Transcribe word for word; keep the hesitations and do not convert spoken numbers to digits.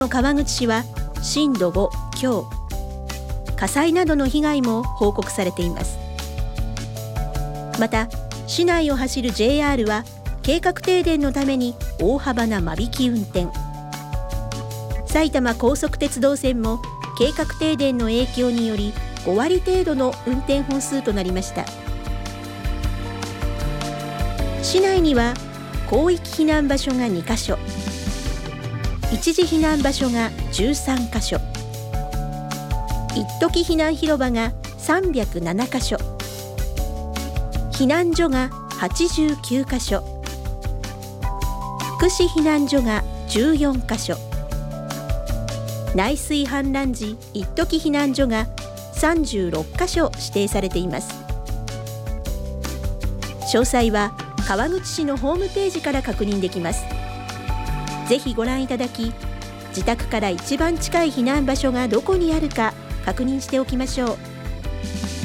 川口市は震度ご強、火災などの被害も報告されています。また市内を走る ジェイアール は計画停電のために大幅な間引き運転、埼玉高速鉄道線も計画停電の影響によりごわり程度の運転本数となりました。市内には広域避難場所がにかしょ、一時避難場所がじゅうさんかしょ、一時避難広場がさんびゃくななかしょ、避難所がはちじゅうきゅうかしょ、福祉避難所がじゅうよんかしょ、内水氾濫時一時避難所がさんじゅうろっかしょ指定されています。詳細は川口市のホームページから確認できます。ぜひご覧いただき、自宅から一番近い避難場所がどこにあるか確認しておきましょう。